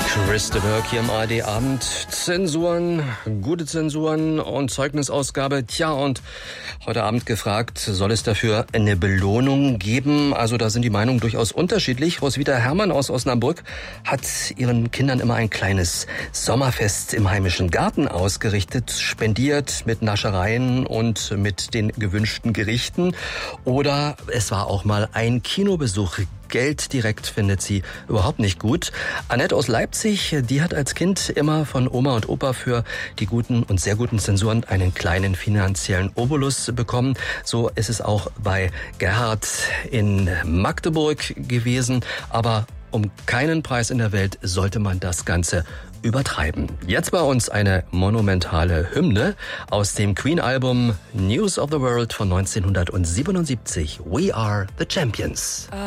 Chris de Burgh hier im ARD-Abend. Zensuren, gute Zensuren und Zeugnisausgabe. Tja, und heute Abend gefragt, soll es dafür eine Belohnung geben? Also da sind die Meinungen durchaus unterschiedlich. Roswitha Herrmann aus Osnabrück hat ihren Kindern immer ein kleines Sommerfest im heimischen Garten ausgerichtet, spendiert mit Naschereien und mit den gewünschten Gerichten. Oder es war auch mal ein Kinobesuch. Geld direkt findet sie überhaupt nicht gut. Annette aus Leipzig, die hat als Kind immer von Oma und Opa für die guten und sehr guten Zensuren einen kleinen finanziellen Obolus bekommen. So ist es auch bei Gerhard in Magdeburg gewesen. Aber um keinen Preis in der Welt sollte man das Ganze übertreiben. Jetzt bei uns eine monumentale Hymne aus dem Queen-Album News of the World von 1977. We are the Champions.